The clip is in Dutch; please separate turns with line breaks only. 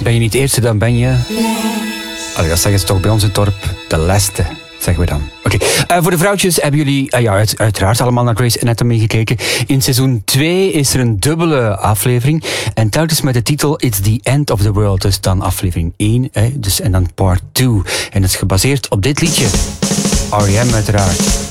Ben je niet de eerste, dan ben je... Allee, dat zeggen ze toch bij ons in het dorp. De leste, zeggen we dan. Oké. Voor de vrouwtjes hebben jullie uiteraard allemaal naar Grey's Anatomy gekeken. In seizoen 2 is er een dubbele aflevering. En telkens met de titel It's the End of the World. Dus dan aflevering 1 en dan part 2. En dat is gebaseerd op dit liedje. R.E.M. uiteraard.